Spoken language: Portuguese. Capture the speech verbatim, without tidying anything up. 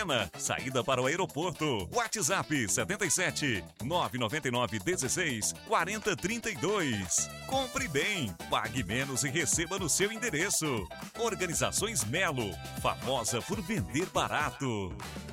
Sena, saída para o aeroporto. WhatsApp setenta e sete, nove nove nove, dezesseis, quarenta, trinta e dois. Compre bem, pague menos e receba no seu endereço. Organizações Melo, famosa por vender barato.